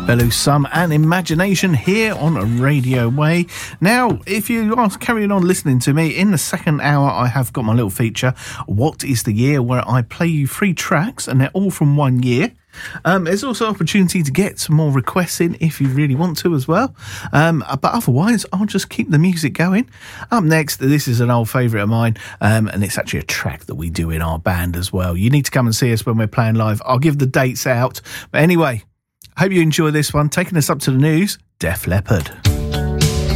Bellew Sum and Imagination here on Radio Way. Now, if you are carrying on listening to me, in the second hour I have got my little feature, What is the Year, where I play you 3 tracks and they're all from 1 year. There's also opportunity to get some more requests in if you really want to as well. But otherwise, I'll just keep the music going. Up next, this is an old favourite of mine, and it's actually a track that we do in our band as well. You need to come and see us when we're playing live. I'll give the dates out. But anyway, hope you enjoy this one. Taking us up to the news, Def Leppard.